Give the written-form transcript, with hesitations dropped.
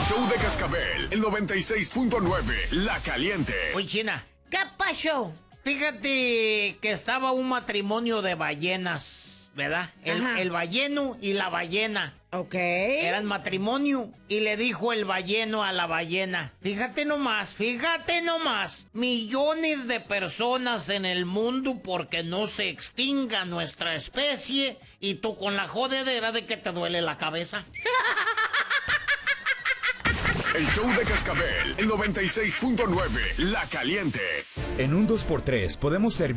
show de Cascabel, el 96.9, La Caliente. Oye, China, ¿Qué pasó? fíjate que estaba un matrimonio de ballenas, ¿verdad? Ajá. El balleno y la ballena. Ok. Eran matrimonio y le dijo el balleno a la ballena: fíjate nomás, millones de personas en el mundo porque no se extinga nuestra especie y tú con la jodedera de que te duele la cabeza. El show de Cascabel, el 96.9, La Caliente. En un 2x3 podemos servir